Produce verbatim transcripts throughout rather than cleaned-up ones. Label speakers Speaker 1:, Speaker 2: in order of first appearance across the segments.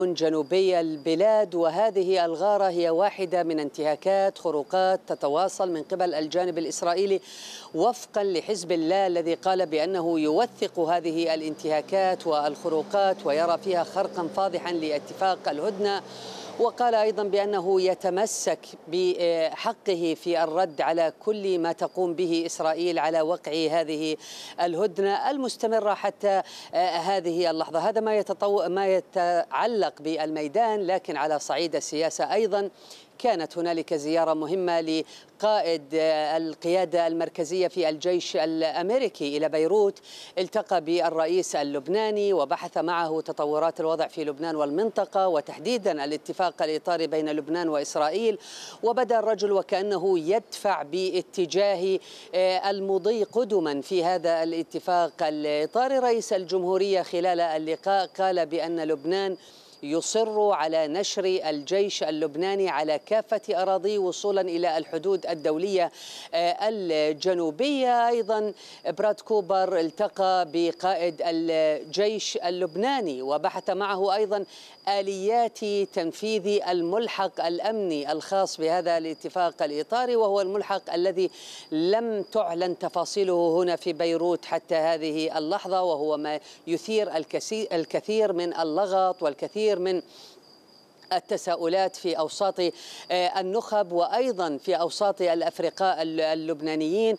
Speaker 1: جنوبي البلاد، وهذه الغارة هي واحدة من انتهاكات خروقات تتواصل من قبل الجانب الإسرائيلي وفقا لحزب الله الذي قال بأنه يوثق هذه الانتهاكات والخروقات ويرى فيها خرقا فاضحا لاتفاق الهدنة، وقال أيضا بأنه يتمسك بحقه في الرد على كل ما تقوم به إسرائيل على وقع هذه الهدنة المستمرة حتى هذه اللحظة. هذا ما يتطو... ما يتعلق بالميدان، لكن على صعيد السياسة أيضا كانت هنالك زيارة مهمة لقائد القيادة المركزية في الجيش الأمريكي إلى بيروت، التقى بالرئيس اللبناني وبحث معه تطورات الوضع في لبنان والمنطقة وتحديدا الاتفاق الإطاري بين لبنان وإسرائيل، وبدأ الرجل وكأنه يدفع باتجاه المضي قدما في هذا الاتفاق الإطاري. رئيس الجمهورية خلال اللقاء قال بأن لبنان يصر على نشر الجيش اللبناني على كافة أراضيه وصولا إلى الحدود الدولية الجنوبية. أيضا براد كوبر التقى بقائد الجيش اللبناني وبحث معه أيضا آليات تنفيذ الملحق الأمني الخاص بهذا الاتفاق الإطاري، وهو الملحق الذي لم تعلن تفاصيله هنا في بيروت حتى هذه اللحظة، وهو ما يثير الكثير من اللغط والكثير من التساؤلات في أوساط النخب وأيضا في أوساط الأفرقاء اللبنانيين.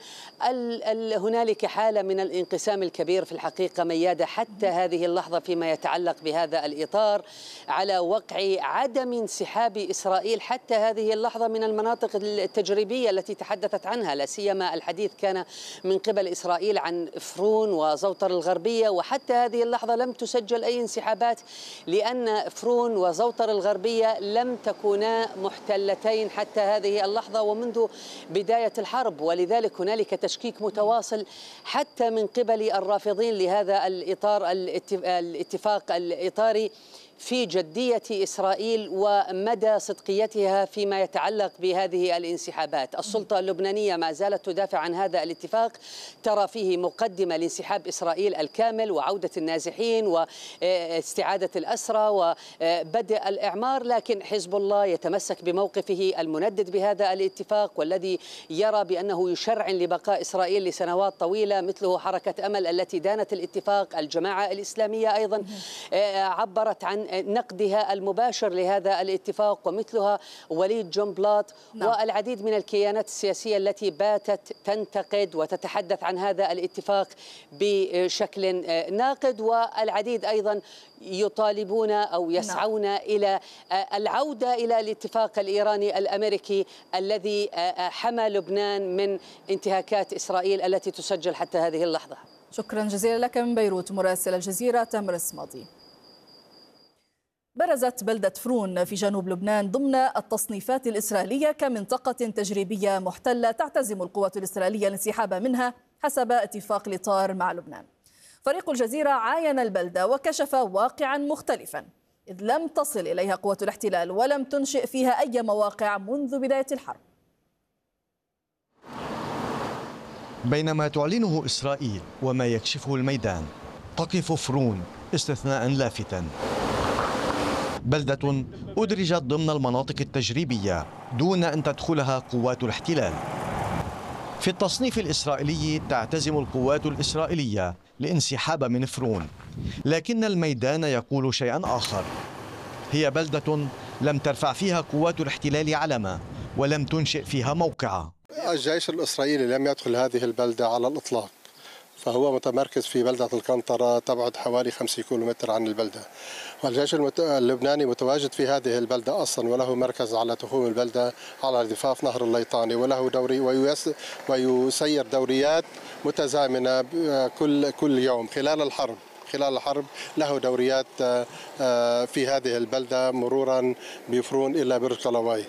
Speaker 1: هنالك حالة من الانقسام الكبير في الحقيقة ميادة حتى هذه اللحظة فيما يتعلق بهذا الإطار على وقع عدم انسحاب إسرائيل حتى هذه اللحظة من المناطق التجريبية التي تحدثت عنها، لا سيما الحديث كان من قبل إسرائيل عن فرون وزوطر الغربية، وحتى هذه اللحظة لم تسجل أي انسحابات لأن فرون وزوطر الغربية لم تكونا محتلتين حتى هذه اللحظة ومنذ بداية الحرب، ولذلك هنالك تشكيك متواصل حتى من قبل الرافضين لهذا الإطار الاتفاق الإطاري في جدية إسرائيل ومدى صدقيتها فيما يتعلق بهذه الانسحابات. السلطة اللبنانية ما زالت تدافع عن هذا الاتفاق، ترى فيه مقدمة لانسحاب إسرائيل الكامل وعودة النازحين واستعادة الأسرى وبدء الإعمار، لكن حزب الله يتمسك بموقفه المندد بهذا الاتفاق والذي يرى بأنه يشرعن لبقاء إسرائيل لسنوات طويلة، مثله حركة أمل التي دانت الاتفاق. الجماعة الإسلامية أيضا عبرت عن نقدها المباشر لهذا الاتفاق، ومثلها وليد جنبلاط نعم. والعديد من الكيانات السياسية التي باتت تنتقد وتتحدث عن هذا الاتفاق بشكل ناقد، والعديد أيضا يطالبون أو يسعون نعم. إلى العودة إلى الاتفاق الإيراني الأمريكي الذي حمى لبنان من انتهاكات إسرائيل التي تسجل حتى هذه اللحظة.
Speaker 2: شكرا جزيلا لك من بيروت مراسل الجزيرة تامر الصمادي. برزت بلدة فرون في جنوب لبنان ضمن التصنيفات الإسرائيلية كمنطقة تجريبية محتلة تعتزم القوات الإسرائيلية الانسحاب منها حسب اتفاق الإطار مع لبنان. فريق الجزيرة عاين البلدة وكشف واقعا مختلفا، إذ لم تصل إليها قوة الاحتلال ولم تنشئ فيها أي مواقع منذ بداية الحرب.
Speaker 3: بينما تعلنه إسرائيل وما يكشفه الميدان، تقف فرون استثناء لافتا، بلدة أدرجت ضمن المناطق التجريبية دون أن تدخلها قوات الاحتلال. في التصنيف الإسرائيلي تعتزم القوات الإسرائيلية الانسحاب من فرون، لكن الميدان يقول شيئا آخر. هي بلدة لم ترفع فيها قوات الاحتلال علما ولم تنشئ فيها موقعا.
Speaker 4: الجيش الإسرائيلي لم يدخل هذه البلدة على الإطلاق، فهو متمركز في بلدة القنطرة تبعد حوالي خمسة كيلومتر عن البلدة، والجيش اللبناني متواجد في هذه البلدة أصلا، وله مركز على تخوم البلدة على ضفاف نهر الليطاني، وله دوري ويسير دوريات متزامنة كل كل يوم خلال الحرب خلال الحرب له دوريات في هذه البلدة مرورا بفرون إلى برج قلواي.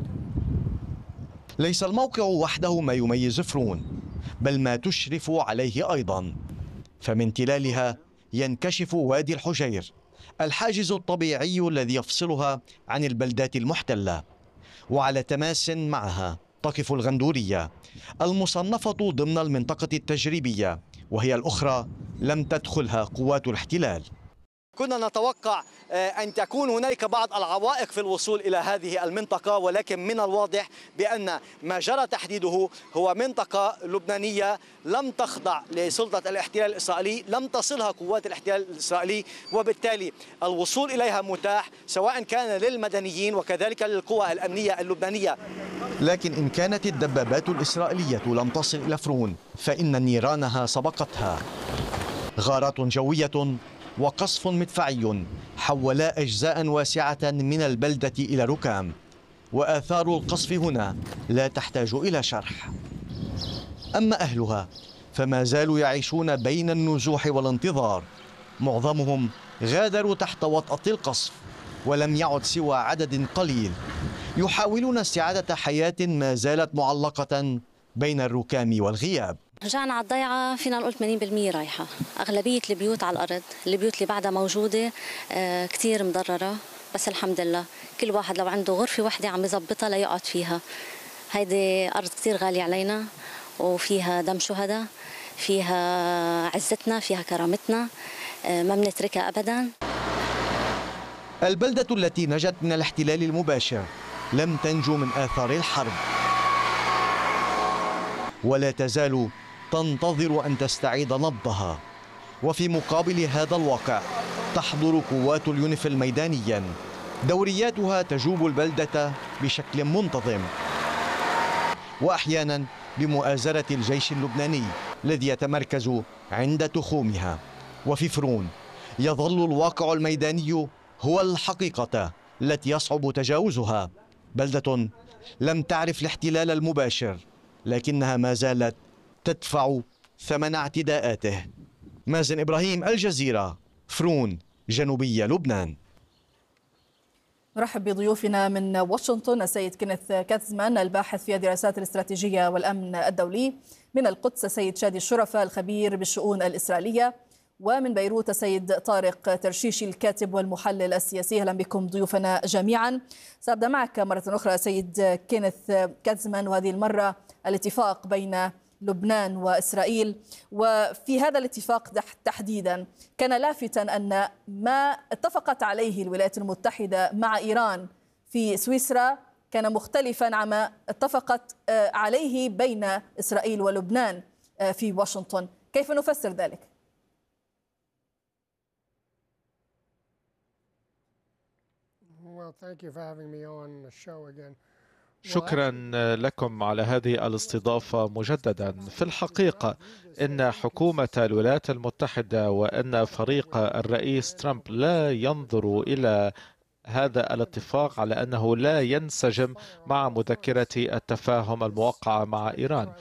Speaker 3: ليس الموقع وحده ما يميز فرون، بل ما تشرف عليه أيضا، فمن تلالها ينكشف وادي الحجير، الحاجز الطبيعي الذي يفصلها عن البلدات المحتلة، وعلى تماس معها تقف الغندورية المصنفة ضمن المنطقة التجريبية، وهي الأخرى لم تدخلها قوات الاحتلال.
Speaker 5: كنا نتوقع أن تكون هنالك بعض العوائق في الوصول إلى هذه المنطقة، ولكن من الواضح بأن ما جرى تحديده هو منطقة لبنانية لم تخضع لسلطة الاحتلال الإسرائيلي، لم تصلها قوات الاحتلال الإسرائيلي، وبالتالي الوصول إليها متاح سواء كان للمدنيين وكذلك للقوى الأمنية اللبنانية.
Speaker 3: لكن إن كانت الدبابات الإسرائيلية لم تصل إلى فرون فإن نيرانها سبقتها. غارات جوية وقصف مدفعي حولا أجزاء واسعة من البلدة إلى ركام، وآثار القصف هنا لا تحتاج إلى شرح. أما أهلها فما زالوا يعيشون بين النزوح والانتظار. معظمهم غادروا تحت وطأة القصف، ولم يعد سوى عدد قليل يحاولون استعادة حياة ما زالت معلقة بين الركام والغياب.
Speaker 6: رجعنا على الضيعة فينا نقول ثمانين بالمئة رايحة. أغلبية البيوت على الأرض، البيوت اللي بعدها موجودة آه كتير مضررة، بس الحمد لله كل واحد لو عنده غرفة واحدة عم يظبطها ليقعد فيها. هيدي أرض كتير غالية علينا، وفيها دم شهداء، فيها عزتنا، فيها كرامتنا، آه ما بنتركها أبدا.
Speaker 3: البلدة التي نجت من الاحتلال المباشر لم تنجو من آثار الحرب، ولا تزال تنتظر أن تستعيد نبضها. وفي مقابل هذا الواقع تحضر قوات اليونيفيل ميدانيا، دورياتها تجوب البلدة بشكل منتظم، وأحيانا بمؤازرة الجيش اللبناني الذي يتمركز عند تخومها. وفي فرون يظل الواقع الميداني هو الحقيقة التي يصعب تجاوزها. بلدة لم تعرف الاحتلال المباشر، لكنها ما زالت تدفع ثمن اعتداءاته. مازن إبراهيم، الجزيرة، فرون، جنوبية لبنان.
Speaker 2: نرحب بضيوفنا من واشنطن السيد كينيث كاتزمان الباحث في الدراسات الاستراتيجية والأمن الدولي، من القدس السيد شادي الشرفة الخبير بالشؤون الإسرائيلية، ومن بيروت السيد طارق ترشيشي الكاتب والمحلل السياسي. أهلا بكم ضيوفنا جميعا. سأبدأ معك مرة أخرى سيد كينيث كاتزمان، وهذه المرة الاتفاق بين لبنان وإسرائيل، وفي هذا الاتفاق تحديدا كان لافتا أن ما اتفقت عليه الولايات المتحدة مع إيران في سويسرا كان مختلفا عما اتفقت عليه بين إسرائيل ولبنان في واشنطن. كيف نفسر ذلك؟
Speaker 7: شكرا لكم على هذه الاستضافة مجددا. في الحقيقة إن حكومة الولايات المتحدة وأن فريق الرئيس ترامب لا ينظر إلى هذا الاتفاق على أنه لا ينسجم مع مذكرة التفاهم الموقعة مع إيران.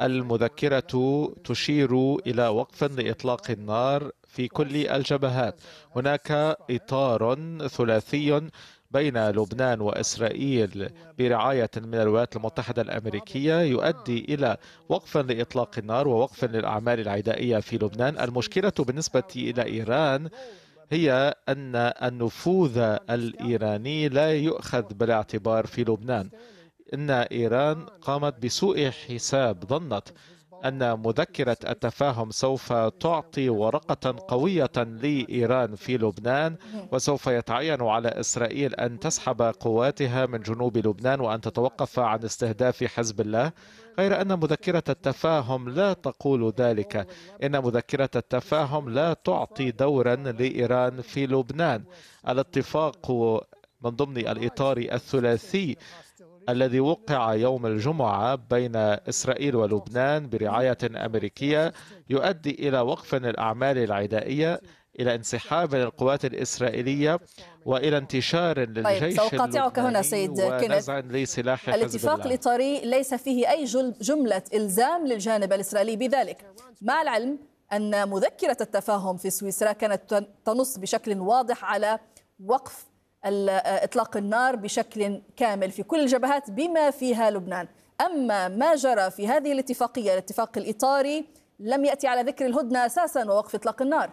Speaker 7: المذكرة تشير إلى وقف لإطلاق النار في كل الجبهات. هناك إطار ثلاثي بين لبنان وإسرائيل برعاية من الولايات المتحدة الأمريكية يؤدي إلى وقف لإطلاق النار ووقف للأعمال العدائية في لبنان. المشكلة بالنسبة إلى إيران هي أن النفوذ الإيراني لا يؤخذ بالاعتبار في لبنان. إن إيران قامت بسوء حساب، ظنت أن مذكرة التفاهم سوف تعطي ورقة قوية لإيران في لبنان، وسوف يتعين على إسرائيل أن تسحب قواتها من جنوب لبنان وأن تتوقف عن استهداف حزب الله، غير أن مذكرة التفاهم لا تقول ذلك. إن مذكرة التفاهم لا تعطي دورا لإيران في لبنان. الاتفاق من ضمن الإطار الثلاثي الذي وقع يوم الجمعة بين إسرائيل ولبنان برعاية أمريكية يؤدي إلى وقف الأعمال العدائية، إلى انسحاب القوات الإسرائيلية، وإلى انتشار للجيش
Speaker 2: طيب سأقاطعك هنا سيد كينيث.
Speaker 7: لسلاح
Speaker 2: الاتفاق الإطاري ليس فيه أي جملة إلزام للجانب الإسرائيلي بذلك، مع العلم أن مذكرة التفاهم في سويسرا كانت تنص بشكل واضح على وقف إطلاق النار بشكل كامل في كل الجبهات بما فيها لبنان. أما ما جرى في هذه الاتفاقية الاتفاق الإطاري لم يأتي على ذكر الهدنة أساسا ووقف إطلاق النار.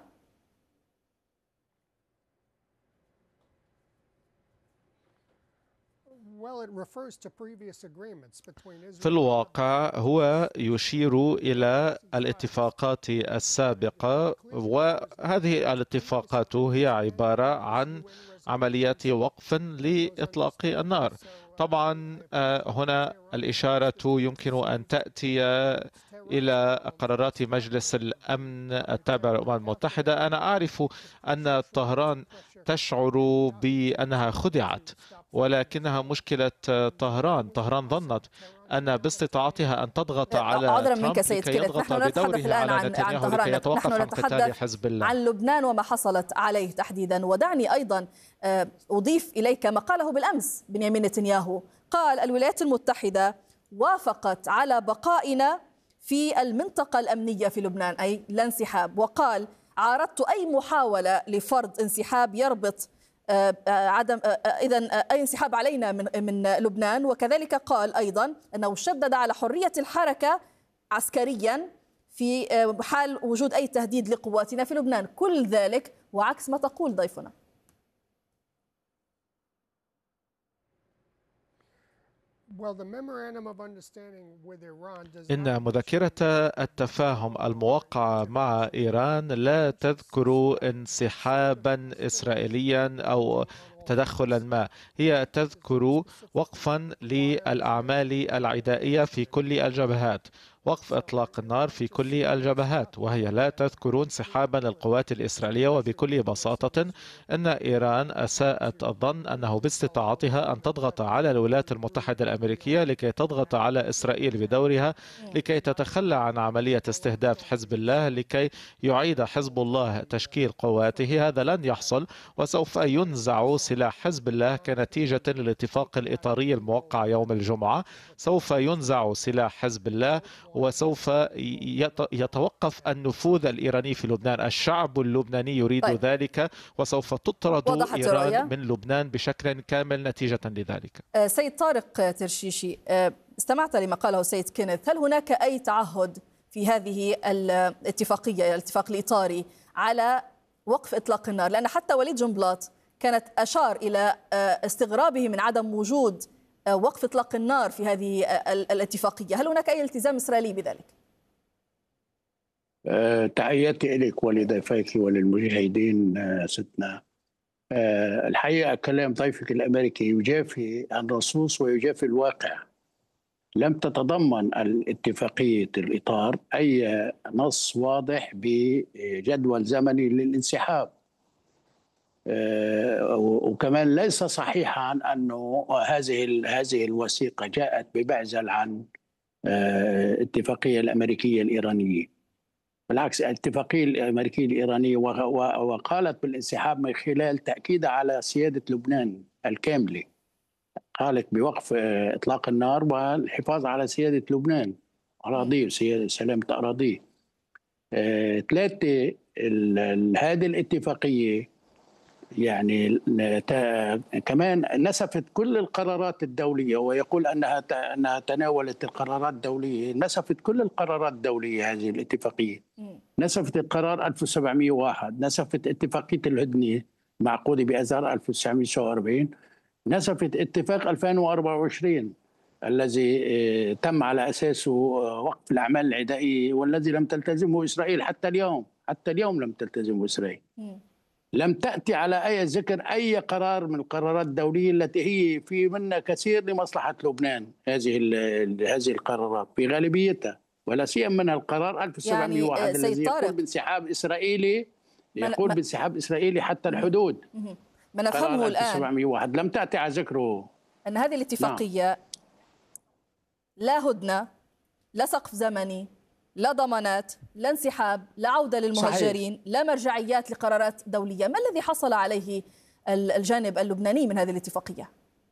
Speaker 7: في الواقع هو يشير إلى الاتفاقات السابقة، وهذه الاتفاقات هي عبارة عن عمليات وقف لإطلاق النار. طبعا هنا الإشارة يمكن أن تأتي إلى قرارات مجلس الأمن التابع للأمم المتحدة. أنا أعرف أن طهران تشعر بأنها خدعت، ولكنها مشكلة طهران. طهران ظنت أن باستطاعتها أن تضغط على
Speaker 2: عذرا
Speaker 7: ترامب
Speaker 2: منك سيد
Speaker 7: لكي
Speaker 2: كينيث،
Speaker 7: يضغط
Speaker 2: نحن نتحدث
Speaker 7: بدوره
Speaker 2: الآن
Speaker 7: على
Speaker 2: عن عن
Speaker 7: نتنياهو لكي
Speaker 2: طهران،
Speaker 7: يتوقف
Speaker 2: نحن
Speaker 7: عن قتال
Speaker 2: نتحدث
Speaker 7: حزب الله.
Speaker 2: عن لبنان وما حصلت عليه تحديدا. ودعني أيضا أضيف إليك ما قاله بالأمس بنيامين نتنياهو. قال الولايات المتحدة وافقت على بقائنا في المنطقة الأمنية في لبنان، أي لا انسحاب، وقال عارضت أي محاولة لفرض انسحاب يربط عدم إذن أي انسحاب علينا من من لبنان. وكذلك قال أيضا أنه شدد على حرية الحركة عسكريا في حال وجود أي تهديد لقواتنا في لبنان. كل ذلك وعكس ما تقول ضيفنا.
Speaker 7: إن مذكرة التفاهم الموقعة مع إيران لا تذكر انسحابا إسرائيليا أو تدخلا ما، هي تذكر وقفا للأعمال العدائية في كل الجبهات، وقف إطلاق النار في كل الجبهات، وهي لا تذكر انسحابا للقوات الإسرائيلية. وبكل بساطة أن إيران أساءت الظن أنه باستطاعتها أن تضغط على الولايات المتحدة الأمريكية لكي تضغط على إسرائيل بدورها لكي تتخلى عن عملية استهداف حزب الله، لكي يعيد حزب الله تشكيل قواته. هذا لن يحصل، وسوف ينزع سلاح حزب الله كنتيجة للاتفاق الإطاري الموقع يوم الجمعة. سوف ينزع سلاح حزب الله، وسوف يتوقف النفوذ الإيراني في لبنان. الشعب اللبناني يريد طيب. ذلك، وسوف تطرد إيران من لبنان بشكل كامل نتيجة لذلك.
Speaker 2: سيد طارق ترشيشي، استمعت لما قاله سيد كينيث. هل هناك أي تعهد في هذه الاتفاقية الاتفاق الإطاري على وقف إطلاق النار؟ لأن حتى وليد جنبلاط كانت أشار إلى استغرابه من عدم وجود وقف إطلاق النار في هذه الاتفاقية. هل هناك أي التزام إسرائيلي بذلك؟
Speaker 8: أه تحياتي لك ولضيفيك وللمشاهدين. أه ستنا أه الحقيقة كلام ضيفك الأمريكي يجافي النصوص ويجافي الواقع. لم تتضمن الاتفاقية الإطار أي نص واضح بجدول زمني للانسحاب. وكمان ليس صحيحا أنه هذه هذه الوثيقة جاءت بمعزل عن الاتفاقية الأمريكية الإيرانية. بالعكس، الاتفاقية الأمريكية الإيرانية وقالت بالانسحاب من خلال تأكيد على سيادة لبنان الكاملة. قالت بوقف إطلاق النار والحفاظ على سيادة لبنان، أراضيه، سلامة أراضيه. ثلاثة، هذه الاتفاقية يعني كمان نسفت كل القرارات الدولية، ويقول أنها أنها تناولت القرارات الدولية. نسفت كل القرارات الدولية هذه الاتفاقية. نسفت القرار ألف وسبعمئة وواحد، نسفت اتفاقية الهدنة معقودة بآذار ألف وتسعمئة وتسعة وأربعين، نسفت اتفاق ألفين وأربعة وعشرين الذي تم على أساسه وقف الأعمال العدائية، والذي لم تلتزمه إسرائيل حتى اليوم. حتى اليوم لم تلتزمه إسرائيل. لم تأتي على أي ذكر أي قرار من القرارات الدولية التي هي في منها كثير لمصلحة لبنان. هذه هذه القرارات في غالبيتها، ولا سيما منها القرار ألف وسبعمئة وواحد يعني الذي يقول بانسحاب إسرائيلي، يقول بانسحاب إسرائيلي حتى الحدود.
Speaker 2: ما نفهمه الآن
Speaker 8: ألف وسبعمئة وواحد لم تأتي على ذكره
Speaker 2: أن هذه الاتفاقية نعم. لا هدنة، لا سقف زمني، لا ضمانات، لا انسحاب، لا عودة للمهاجرين، صحيح. لا مرجعيات لقرارات دولية. ما الذي حصل عليه الجانب اللبناني من هذه الاتفاقية؟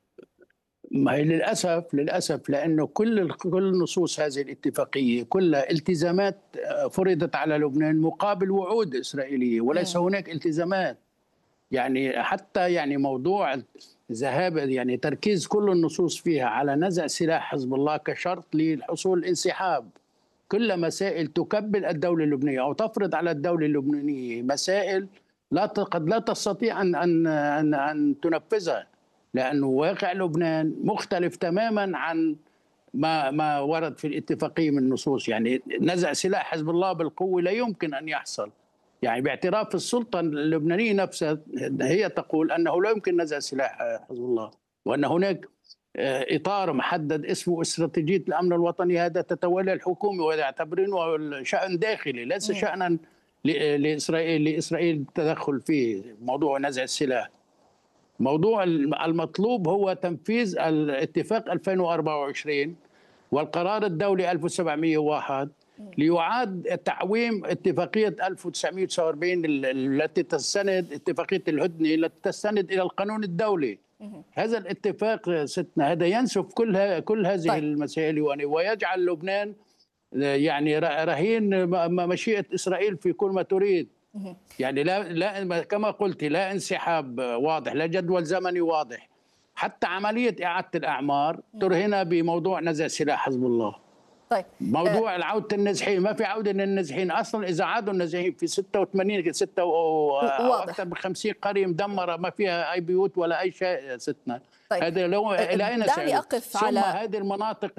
Speaker 8: ما هي للأسف للأسف لأنه كل كل نصوص هذه الاتفاقية كلها التزامات فرضت على لبنان مقابل وعود إسرائيلية، وليس م. هناك التزامات. يعني حتى يعني موضوع ذهاب يعني تركيز كل النصوص فيها على نزع سلاح حزب الله كشرط للحصول الانسحاب. كل مسائل تكبل الدولة اللبنانية أو تفرض على الدولة اللبنانية مسائل لا قد لا تستطيع أن أن أن, أن تنفذها. لأنه واقع لبنان مختلف تماما عن ما ما ورد في الاتفاقية من نصوص. يعني نزع سلاح حزب الله بالقوة لا يمكن أن يحصل، يعني باعتراف السلطة اللبنانية نفسها هي تقول أنه لا يمكن نزع سلاح حزب الله، وأن هناك إطار محدد اسمه استراتيجية الأمن الوطني، هذا تتولى الحكومة ويعتبرونه شأن داخلي ليس شأنا لإسرائيل لإسرائيل التدخل فيه موضوع نزع السلاح. موضوع المطلوب هو تنفيذ الاتفاق ألفين وأربعة وعشرين والقرار الدولي ألف وسبعمئة وواحد ليعاد تعويم اتفاقية ألف وتسعمئة وتسعة وأربعين التي تستند اتفاقية الهدنة التي تستند إلى القانون الدولي. هذا الاتفاق ستنا هذا ينسف كل كل هذه طيب. المسائل ويجعل لبنان يعني رهين مشيئة إسرائيل في كل ما تريد. يعني لا لا كما قلت لا انسحاب واضح، لا جدول زمني واضح، حتى عملية إعادة الأعمار ترهن بموضوع نزع سلاح حزب الله.
Speaker 2: طيب
Speaker 8: موضوع أه عودة النازحين ما في عودة للنازحين أصلا. إذا عادوا النازحين في ستة وثمانين ستة وأكثر من خمسين قرية مدمرة ما فيها أي بيوت ولا أي شيء ستنا.
Speaker 2: طيب.
Speaker 8: هذا لو إلى أين
Speaker 2: دعني أقف
Speaker 8: ثم
Speaker 2: على
Speaker 8: هذه المناطق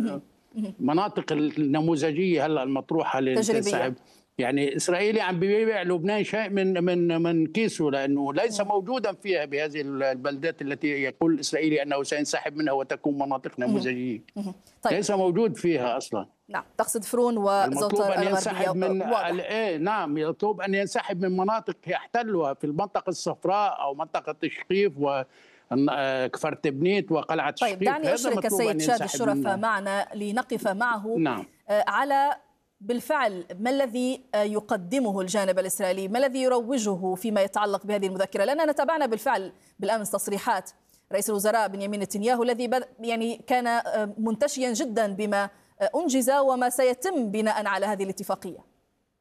Speaker 8: المناطق النموذجية هلا المطروحة للتسحب. يعني إسرائيلي عم بيبيع لبنان شيء من من من كيسه، لأنه ليس موجودا فيها بهذه البلدات التي يقول الإسرائيلي أنه سينسحب منها وتكون مناطق نموذجية. طيب. ليس موجود فيها أصلا.
Speaker 2: نعم، تقصد فرون وزوطة الغربية.
Speaker 8: من ايه نعم يطلب أن ينسحب من مناطق يحتلها في المنطقة الصفراء أو منطقة الشقيف و كفر تبنيت وقلعة الشقيف.
Speaker 2: طيب دعني أشرك السيد شادي الشرفة معنا لنقف معه
Speaker 8: نعم.
Speaker 2: على بالفعل ما الذي يقدمه الجانب الإسرائيلي، ما الذي يروجه فيما يتعلق بهذه المذكرة، لأننا تابعنا بالفعل بالأمس تصريحات رئيس الوزراء بنيامين نتنياهو الذي يعني كان منتشيا جدا بما أنجز وما سيتم بناء على هذه الاتفاقية.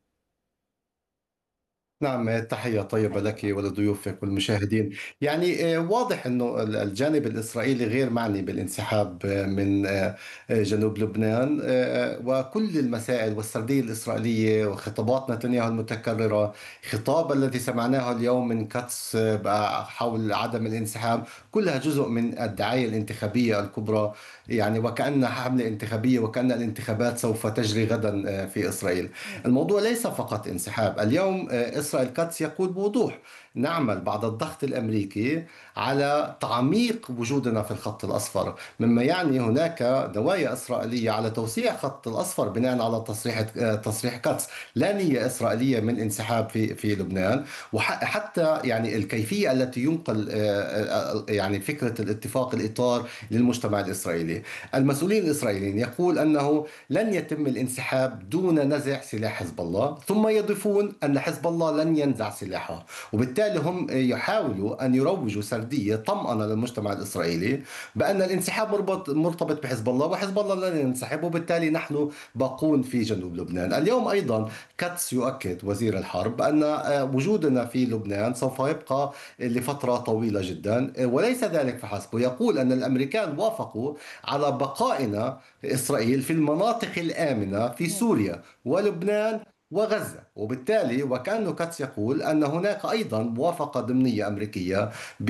Speaker 9: نعم، تحية طيبة لك ولضيوفك والمشاهدين. يعني واضح أنه الجانب الإسرائيلي غير معني بالانسحاب من جنوب لبنان، وكل المسائل والسردية الإسرائيلية وخطابات نتنياهو المتكررة، خطاب الذي سمعناه اليوم من كاتس حول عدم الانسحاب، كلها جزء من الدعاية الانتخابية الكبرى، يعني وكأنها حملة انتخابية وكأن الانتخابات سوف تجري غدا في إسرائيل. الموضوع ليس فقط انسحاب. اليوم إسرائيل كاتس يقول بوضوح نعمل بعد الضغط الأمريكي على تعميق وجودنا في الخط الأصفر، مما يعني هناك نوايا إسرائيلية على توسيع خط الأصفر بناء على تصريح تصريح كاتس، لا نية إسرائيلية من انسحاب في في لبنان. وحتى يعني الكيفية التي ينقل يعني فكرة الاتفاق الإطار للمجتمع الإسرائيلي، المسؤولين الإسرائيليين يقول أنه لن يتم الانسحاب دون نزع سلاح حزب الله، ثم يضيفون أن حزب الله لن ينزع سلاحه، وبالتالي هم يحاولوا أن يروجوا سردية طمأنة للمجتمع الإسرائيلي بأن الانسحاب مرتبط مرتبط بحزب الله وحزب الله لن ينسحب، وبالتالي نحن باقون في جنوب لبنان. اليوم أيضا كاتس يؤكد وزير الحرب أن وجودنا في لبنان سوف يبقى لفترة طويلة جدا، وليس ذلك فحسب، ويقول أن الأمريكان وافقوا على بقائنا إسرائيل في المناطق الآمنة في سوريا ولبنان وغزة، وبالتالي وكأنه كاتس يقول أن هناك أيضا موافقة ضمنية أمريكية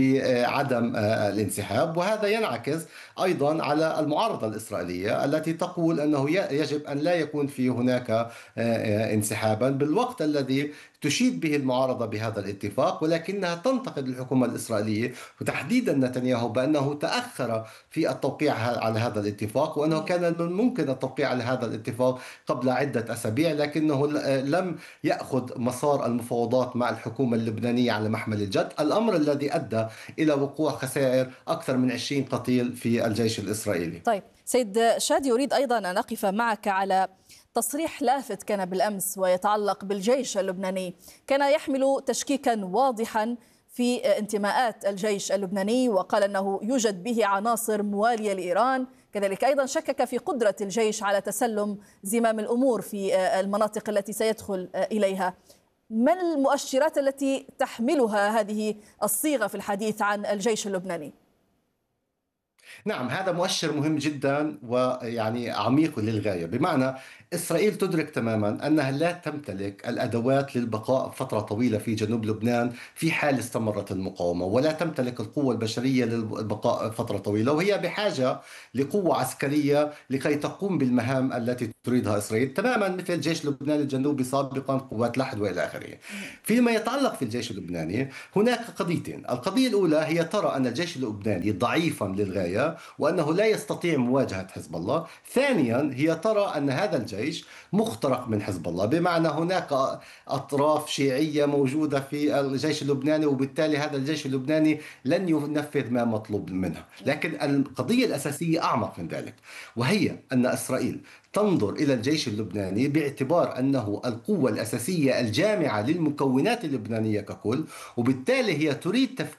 Speaker 9: بعدم الانسحاب، وهذا ينعكس أيضا على المعارضة الإسرائيلية التي تقول أنه يجب أن لا يكون في هناك انسحابا، بالوقت الذي تشيد به المعارضة بهذا الاتفاق، ولكنها تنتقد الحكومة الإسرائيلية وتحديدا نتنياهو بأنه تأخر في التوقيع على هذا الاتفاق، وأنه كان من الممكن التوقيع على هذا الاتفاق قبل عدة أسابيع، لكنه لم يأخذ مسار المفاوضات مع الحكومة اللبنانية على محمل الجد، الأمر الذي أدى إلى وقوع خسائر أكثر من عشرين قتيل في الجيش الإسرائيلي.
Speaker 2: طيب سيد شادي، أريد أيضا أن أقف معك على تصريح لافت كان بالأمس ويتعلق بالجيش اللبناني، كان يحمل تشكيكا واضحا في انتماءات الجيش اللبناني، وقال أنه يوجد به عناصر موالية لإيران، كذلك أيضا شكك في قدرة الجيش على تسلم زمام الأمور في المناطق التي سيدخل إليها. ما المؤشرات التي تحملها هذه الصيغة في الحديث عن الجيش اللبناني؟
Speaker 9: نعم، هذا مؤشر مهم جدا ويعني عميق للغاية، بمعنى إسرائيل تدرك تماما أنها لا تمتلك الأدوات للبقاء فترة طويلة في جنوب لبنان في حال استمرت المقاومة، ولا تمتلك القوة البشرية للبقاء فترة طويلة، وهي بحاجة لقوة عسكرية لكي تقوم بالمهام التي تريدها إسرائيل، تماما مثل جيش لبنان الجنوبي سابقا، قوات لحد وإلى آخره. فيما يتعلق في الجيش اللبناني هناك قضيتين. القضية الأولى هي ترى أن الجيش اللبناني ضعيفا للغاية وأنه لا يستطيع مواجهة حزب الله. ثانيا هي ترى أن هذا الجيش مخترق من حزب الله، بمعنى هناك أطراف شيعية موجودة في الجيش اللبناني، وبالتالي هذا الجيش اللبناني لن ينفذ ما مطلوب منه. لكن القضية الأساسية أعمق من ذلك، وهي أن إسرائيل تنظر إلى الجيش اللبناني باعتبار أنه القوة الأساسية الجامعة للمكونات اللبنانية ككل، وبالتالي هي تريد تفكيك